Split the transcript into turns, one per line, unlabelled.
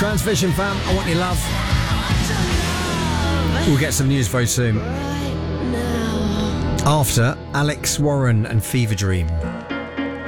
Transvision fam, I want your love. We'll get some news very soon. After Alex Warren and Fever Dream.